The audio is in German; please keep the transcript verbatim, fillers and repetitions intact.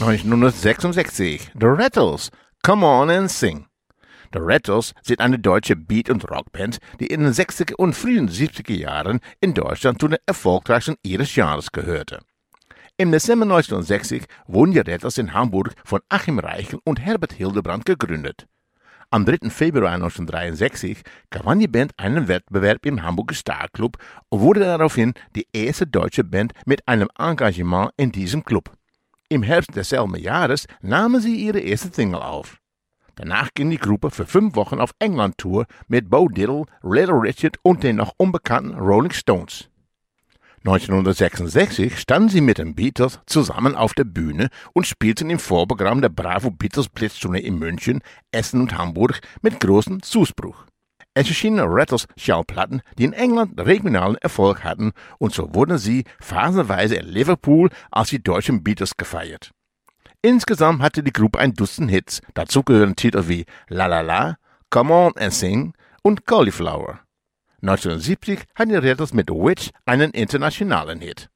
neunzehnhundertsechsundsechzig, The Rattles, Come On and Sing. The Rattles sind eine deutsche Beat- und Rockband, die in den sechziger und frühen siebziger Jahren in Deutschland zu den erfolgreichsten ihres Genres gehörte. Im Dezember neunzehnhundertsechzig wurden die Rattles in Hamburg von Achim Reichel und Herbert Hildebrand gegründet. Am dritten Februar neunzehnhundertdreiundsechzig gewann die Band einen Wettbewerb im Hamburger Star Club und wurde daraufhin die erste deutsche Band mit einem Engagement in diesem Club. Im Herbst desselben Jahres nahmen sie ihre erste Single auf. Danach ging die Gruppe für fünf Wochen auf England-Tour mit Bo Diddley, Little Richard und den noch unbekannten Rolling Stones. neunzehnhundertsechsundsechzig standen sie mit den Beatles zusammen auf der Bühne und spielten im Vorprogramm der Bravo Beatles Blitztournee in München, Essen und Hamburg mit großem Zuspruch. Es erschienen Rattles Schallplatten, die in England regionalen Erfolg hatten, und so wurden sie phasenweise in Liverpool als die deutschen Beatles gefeiert. Insgesamt hatte die Gruppe ein Dutzend Hits, dazu gehören Titel wie La La La, Come On and Sing und Cauliflower. neunzehnhundertsiebzig hatten die Rattles mit Witch einen internationalen Hit.